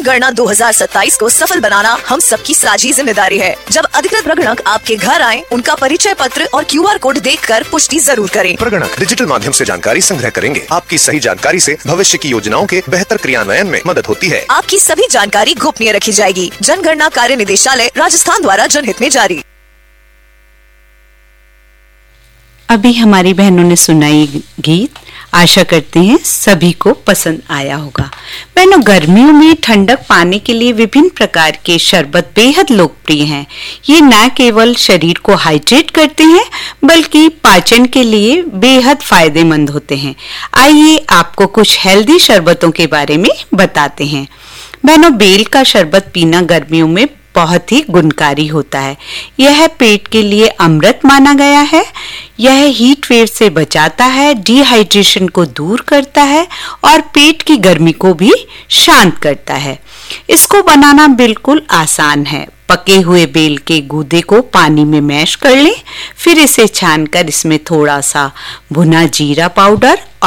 जनगणना 2027 को सफल बनाना हम सबकी साझी जिम्मेदारी है। जब अधिकृत प्रगणक आपके घर आए, उनका परिचय पत्र और QR कोड देखकर पुष्टि जरूर करें। प्रगणक डिजिटल माध्यम से जानकारी संग्रह करेंगे। आपकी सही जानकारी से भविष्य की योजनाओं के बेहतर क्रियान्वयन में मदद होती है। आपकी सभी जानकारी गोपनीय रखी जाएगी। जनगणना कार्य निदेशालय राजस्थान द्वारा जनहित में जारी। अभी हमारी बहनों ने सुनाई गीत, आशा करते हैं सभी को पसंद आया होगा। बहनों, गर्मियों में ठंडक पाने के लिए विभिन्न प्रकार के शरबत बेहद लोकप्रिय हैं। ये न केवल शरीर को हाइड्रेट करते हैं बल्कि पाचन के लिए बेहद फायदेमंद होते हैं। आइए आपको कुछ हेल्दी शरबतों के बारे में बताते हैं। बहनों, बेल का शरबत पीना गर्मियों में बहुत ही गुणकारी होता है। यह पेट के लिए अमृत माना गया है। यह हीट वेव से बचाता है, डिहाइड्रेशन को दूर करता है और पेट की गर्मी को भी शांत करता है। इसको बनाना बिल्कुल आसान है। पके हुए बेल के गूदे को पानी में मैश कर लें, फिर इसे छानकर इसमें थोड़ा सा भुना जीरा पाउडर